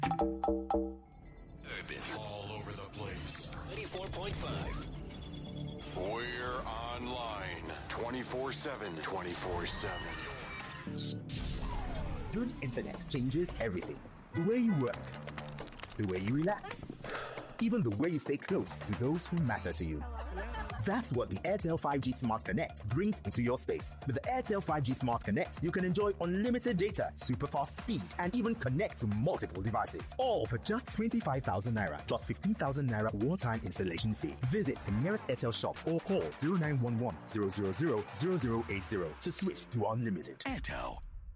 Urban. All over the place. 94.5. We're online 24/7. 24/7. Good internet changes everything. The way you work, the way you relax, even the way you stay close to those who matter to you. That's what the Airtel 5G Smart Connect brings into your space. With the Airtel 5G Smart Connect, you can enjoy unlimited data, super fast speed, and even connect to multiple devices. All for just 25,000 Naira plus 15,000 Naira one-time installation fee. Visit the nearest Airtel shop or call 0911 000 0080 to switch to unlimited. Airtel.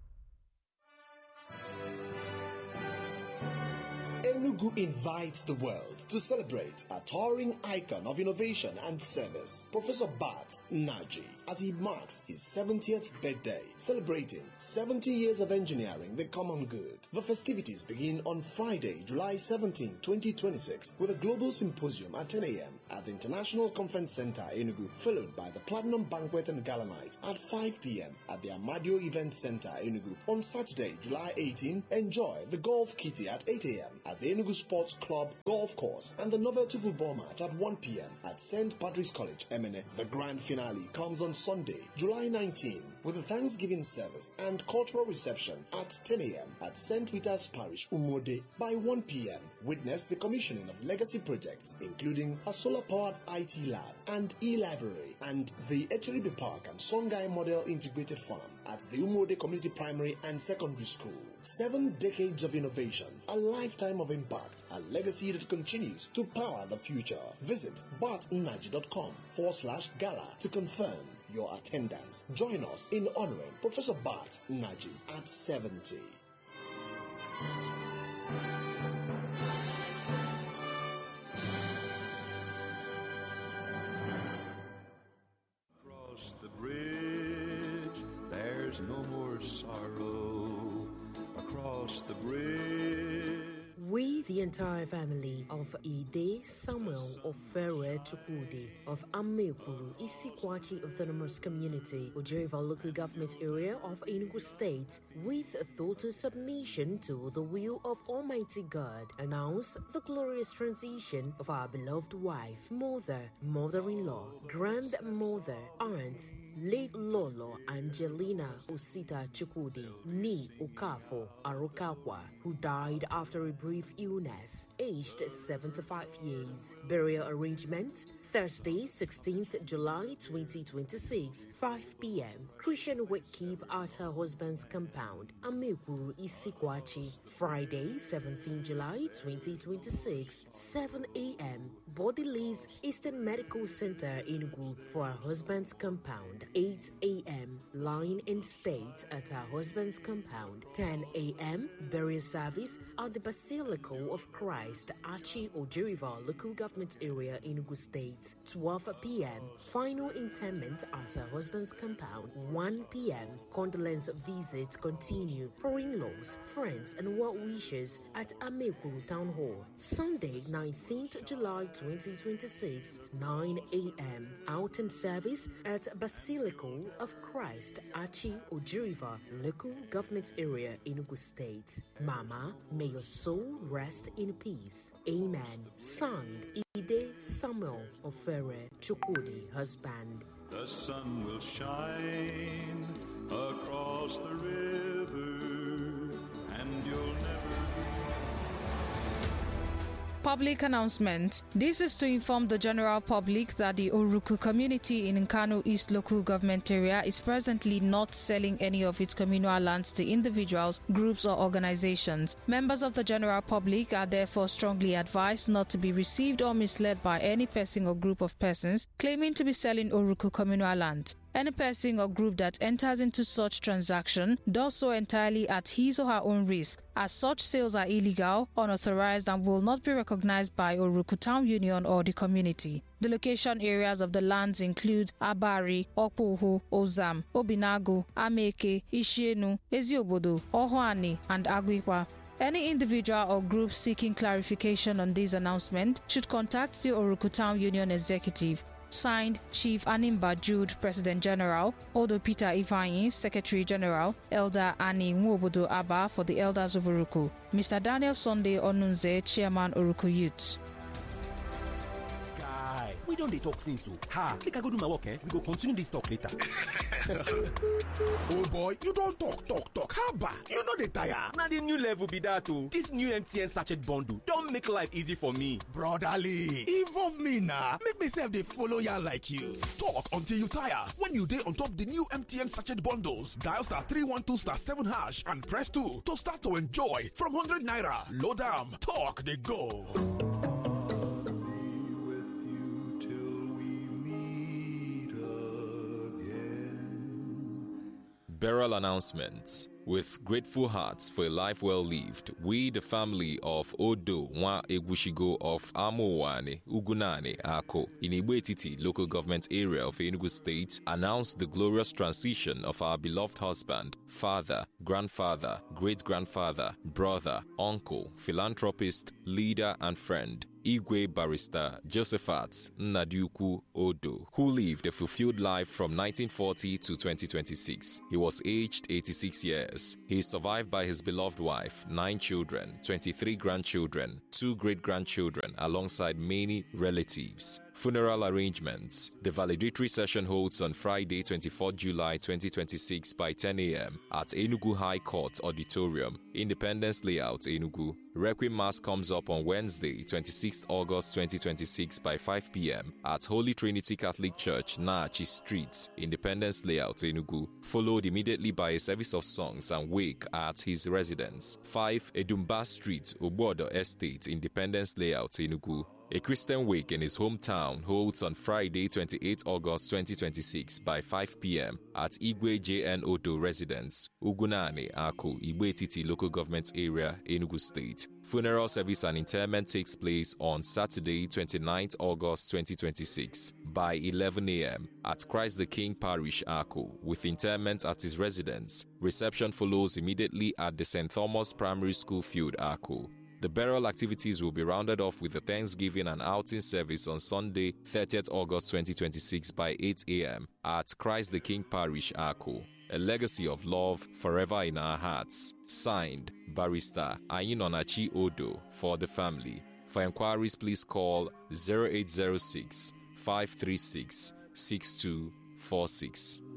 Enugu invites the world to celebrate a towering icon of innovation and service, Professor Bart Naji, as he marks his 70th birthday, celebrating 70 years of engineering the common good. The festivities begin on Friday, July 17, 2026, with a global symposium at 10 a.m. at the International Conference Center, Enugu, followed by the Platinum Banquet and Gala Night at 5 p.m. at the Amadio Event Center, Enugu. On Saturday, July 18, enjoy the Golf Kitty at 8 a.m. at the Enugu Sports Club Golf Course and the Novelty Football Match at 1 p.m. at St. Patrick's College, Emene. The grand finale comes on Sunday, July 19, with a Thanksgiving service and cultural reception at 10 a.m. at St. Rita's Parish, Umode. By 1 p.m., witness the commissioning of legacy projects, including a solar-powered IT lab and e-library, and the Echeribe Park and Songhai Model Integrated Farm at the Umode Community Primary and Secondary School. 7 decades of innovation, a lifetime of impact, a legacy that continues to power the future. Visit bartnaji.com/gala to confirm your attendance. Join us in honoring Professor Bart Naji at 70. Across the bridge, there's no more sorrow. Across the bridge. We, the entire family of Ide Samuel of Ferre Chukwudi of Amekuru, Isikwachi Autonomous Community, Ojeriva Local Government Area of Enugu State, with total submission to the will of Almighty God, announce the glorious transition of our beloved wife, mother, mother-in-law, grandmother, aunt, late Lolo Angelina Osita Chukwudi, Ni Okafo Arokakwa, who died after a brief illness, aged 75 years. Burial arrangements, Thursday, 16th July 2026, 5 p.m. Christian Wakekeep at her husband's compound, Amekuru Isikwachi. Friday, 17th July 2026, 7 a.m. Body leaves Eastern Medical Center, Enugu, for her husband's compound. 8 a.m. Lying in state at her husband's compound. 10 a.m. Burial service at the Basilica of Christ, Achi Ojeriva Local Government Area, Enugu State. 12 p.m. Final interment at her husband's compound. 1 p.m. Condolence visit continue for in-laws, friends, and well-wishers at Amekuru Town Hall. Sunday, 19th July 2026, 9 a.m. Outing service at Basilica of Christ, Achi Ojeriva Local Government Area, Enugu State. Mama, may your soul rest in peace. Amen. Signed, Ide Samuel of Ferre Chukwudi, husband. The sun will shine across the river, and you'll never. Public announcement. This is to inform the general public that the Oruku community in Nkanu East Local Government Area is presently not selling any of its communal lands to individuals, groups, or organizations. Members of the general public are therefore strongly advised not to be received or misled by any person or group of persons claiming to be selling Oruku communal land. Any person or group that enters into such transaction does so entirely at his or her own risk, as such sales are illegal, unauthorized, and will not be recognized by Oruku Town Union or the community. The location areas of the lands include Abari, Okpuhu, Ozam, Obinagu, Ameke, Ishienu, Eziobodo, Ohoani, and Aguipa. Any individual or group seeking clarification on this announcement should contact the Oruku Town Union Executive Signed, Chief Animba Jude, President General, Odo Peter Ivanyi, Secretary General, Elder Annie Nwobodo Abba for the Elders of Oruku, Mr. Daniel Sunday Onunze, Chairman Oruku Youth. We don't dey talk since so. Make I go do my work, we go continue this talk later. Oh boy, you don't talk. How about? You know the tire. Now the new level be that too. This new MTN sachet bundle don't make life easy for me. Brotherly, involve me now. Make myself they follow ya like you. Talk until you tire. When you dey on top the new MTN sachet bundles, dial *312*7# and press 2 to start to enjoy from 100 naira. Load am, talk they go. Burial announcements. With grateful hearts for a life well lived, we, the family of Odo Nwa Egwushigo of Amowane, Ugunane, Ako, in Igbo Etiti local government area of Enugu State, announce the glorious transition of our beloved husband, father, grandfather, great-grandfather, brother, uncle, philanthropist, leader, and friend, Igwe Barrister Josephat Nnaduku Odo, who lived a fulfilled life from 1940 to 2026. He was aged 86 years. He is survived by his beloved wife, 9 children, 23 grandchildren, 2 great-grandchildren, alongside many relatives. Funeral arrangements. The valedictory session holds on Friday, 24 July 2026 by 10 a.m. at Enugu High Court Auditorium, Independence Layout, Enugu. Requiem Mass comes up on Wednesday, 26 August 2026 by 5 p.m. at Holy Trinity Catholic Church, Naachi Street, Independence Layout, Enugu, followed immediately by a service of songs and wake at his residence, 5 Edumba Street, Obodo Estate, Independence Layout, Enugu. A Christian wake in his hometown holds on Friday, 28 August 2026 by 5 p.m. at Igwe J.N. Odo Residence, Ugunane, Ako, Igbo Etiti Local Government Area, Enugu State. Funeral service and interment takes place on Saturday, 29 August 2026 by 11 a.m. at Christ the King Parish, Ako, with interment at his residence. Reception follows immediately at the St. Thomas Primary School Field, Ako. The burial activities will be rounded off with a Thanksgiving and outing service on Sunday, 30th August 2026 by 8 a.m. at Christ the King Parish, Ako. A legacy of love forever in our hearts. Signed, Barrister Ayinonachi Odo for the family. For inquiries, please call 0806 536 6246.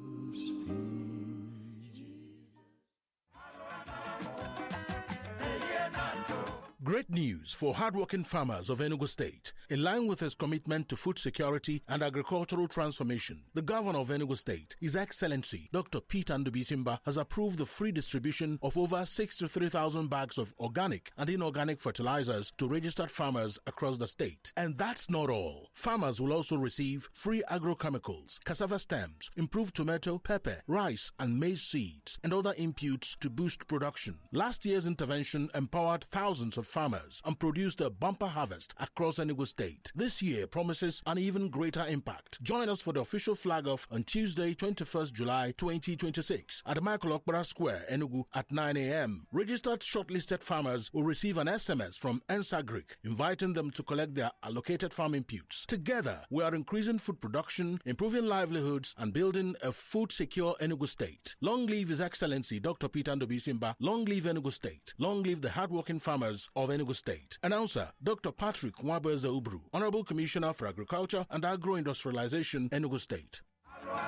Great news for hardworking farmers of Enugu State. In line with his commitment to food security and agricultural transformation, the Governor of Enugu State, His Excellency Dr. Peter Ndubisimba, has approved the free distribution of over 63,000 bags of organic and inorganic fertilizers to registered farmers across the state. And that's not all. Farmers will also receive free agrochemicals, cassava stems, improved tomato, pepper, rice, and maize seeds, and other inputs to boost production. Last year's intervention empowered thousands of farmers and produced a bumper harvest across Enugu State. This year promises an even greater impact. Join us for the official flag-off on Tuesday, 21st July 2026 at Michael Okpara Square, Enugu at 9 a.m. Registered shortlisted farmers will receive an SMS from Ensagric inviting them to collect their allocated farm inputs. Together, we are increasing food production, improving livelihoods, and building a food-secure Enugu State. Long live His Excellency Dr. Peter Ndubisimba. Long live Enugu State. Long live the hardworking farmers of Enugu State. Announcer Dr. Patrick Nwabeza Ubru, Honorable Commissioner for Agriculture and Agro-Industrialization, Enugu State.